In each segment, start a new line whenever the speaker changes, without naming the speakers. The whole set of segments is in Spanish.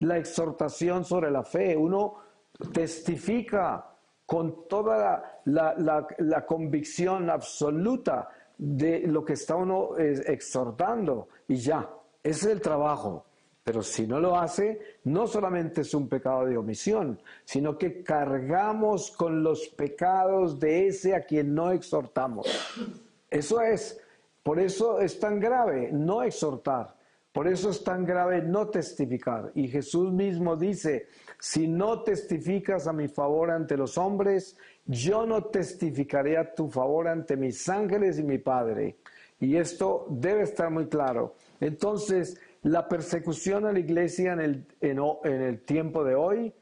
la exhortación sobre la fe, uno testifica con toda la convicción absoluta de lo que está uno exhortando y ya, ese es el trabajo. Pero si no lo hace, no solamente es un pecado de omisión, sino que cargamos con los pecados de ese a quien no exhortamos. Eso es, por eso es tan grave no exhortar, por eso es tan grave no testificar. Y Jesús mismo dice, si no testificas a mi favor ante los hombres, yo no testificaré a tu favor ante mis ángeles y mi Padre. Y esto debe estar muy claro. Entonces, la persecución a la iglesia en el tiempo de hoy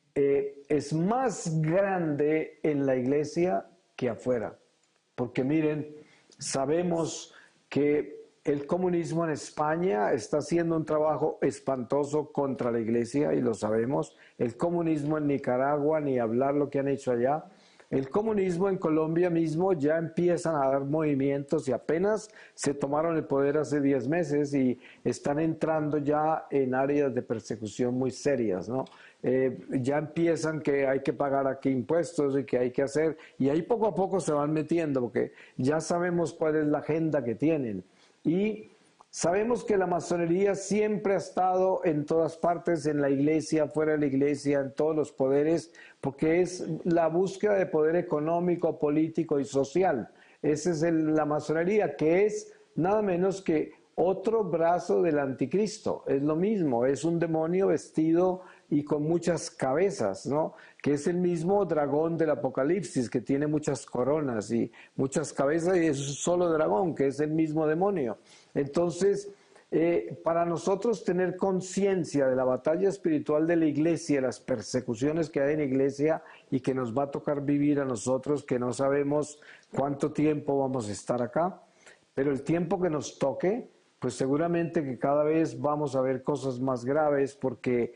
es más grande en la iglesia que afuera. Porque miren, sabemos que el comunismo en España está haciendo un trabajo espantoso contra la iglesia y lo sabemos. El comunismo en Nicaragua, ni hablar lo que han hecho allá. El comunismo en Colombia mismo ya empiezan a dar movimientos y apenas se tomaron el poder hace 10 meses y están entrando ya en áreas de persecución muy serias, ¿no? Ya empiezan que hay que pagar aquí impuestos y que hay que hacer, y ahí poco a poco se van metiendo porque ya sabemos cuál es la agenda que tienen. Y sabemos que la masonería siempre ha estado en todas partes, en la iglesia, fuera de la iglesia, en todos los poderes, porque es la búsqueda de poder económico, político y social. Esa es la masonería, que es nada menos que otro brazo del anticristo. Es lo mismo, es un demonio vestido y con muchas cabezas, ¿no? Que es el mismo dragón del Apocalipsis, que tiene muchas coronas y muchas cabezas, y es un solo dragón, que es el mismo demonio. Entonces, para nosotros tener conciencia de la batalla espiritual de la iglesia, las persecuciones que hay en la iglesia y que nos va a tocar vivir a nosotros, que no sabemos cuánto tiempo vamos a estar acá, pero el tiempo que nos toque, pues seguramente que cada vez vamos a ver cosas más graves, porque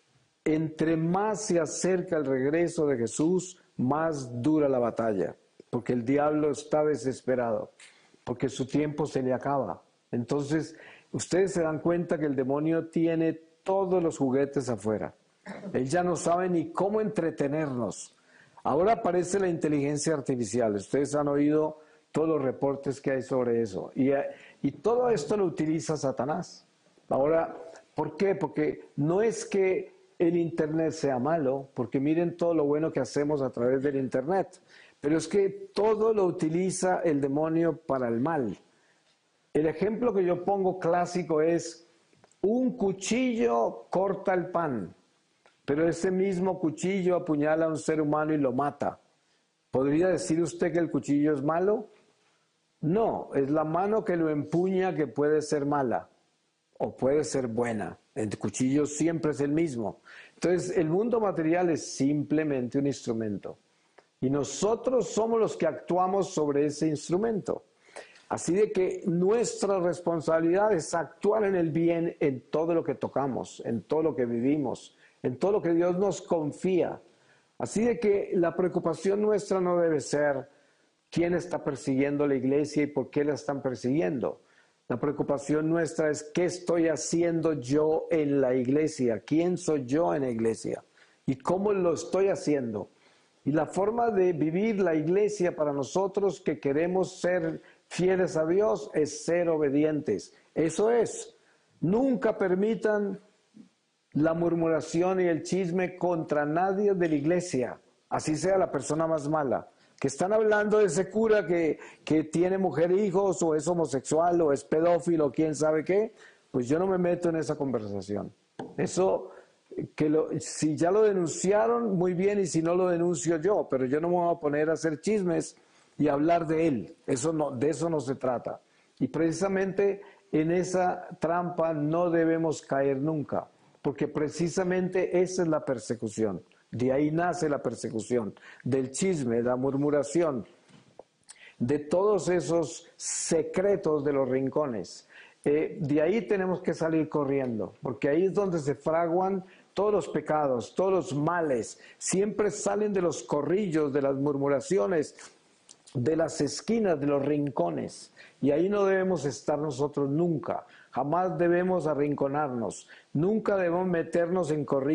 entre más se acerca el regreso de Jesús, más dura la batalla, porque el diablo está desesperado, porque su tiempo se le acaba. Entonces, ustedes se dan cuenta que el demonio tiene todos los juguetes afuera. Él ya no sabe ni cómo entretenernos. Ahora aparece la inteligencia artificial. Ustedes han oído todos los reportes que hay sobre eso. Y todo esto lo utiliza Satanás. Ahora, ¿por qué? Porque no es que el Internet sea malo, porque miren todo lo bueno que hacemos a través del Internet, pero es que todo lo utiliza el demonio para el mal. El ejemplo que yo pongo clásico es: un cuchillo corta el pan, pero ese mismo cuchillo apuñala a un ser humano y lo mata. ¿Podría decir usted que el cuchillo es malo? No, es la mano que lo empuña que puede ser mala o puede ser buena. El cuchillo siempre es el mismo. Entonces, el mundo material es simplemente un instrumento. Y nosotros somos los que actuamos sobre ese instrumento. Así de que nuestra responsabilidad es actuar en el bien en todo lo que tocamos, en todo lo que vivimos, en todo lo que Dios nos confía. Así de que la preocupación nuestra no debe ser quién está persiguiendo la iglesia y por qué la están persiguiendo. La preocupación nuestra es qué estoy haciendo yo en la iglesia, quién soy yo en la iglesia y cómo lo estoy haciendo. Y la forma de vivir la iglesia para nosotros que queremos ser fieles a Dios es ser obedientes. Eso es, nunca permitan la murmuración y el chisme contra nadie de la iglesia, así sea la persona más mala. Que están hablando de ese cura que tiene mujer e hijos, o es homosexual, o es pedófilo, quién sabe qué, pues yo no me meto en esa conversación. Eso, si ya lo denunciaron, muy bien, y si no lo denuncio yo, pero yo no me voy a poner a hacer chismes y hablar de él. Eso no, de eso no se trata. Y precisamente en esa trampa no debemos caer nunca, porque precisamente esa es la persecución. De ahí nace la persecución, del chisme, de la murmuración, de todos esos secretos de los rincones. De ahí tenemos que salir corriendo, porque ahí es donde se fraguan todos los pecados, todos los males. Siempre salen de los corrillos, de las murmuraciones, de las esquinas, de los rincones. Y ahí no debemos estar nosotros nunca. Jamás debemos arrinconarnos. Nunca debemos meternos en corridas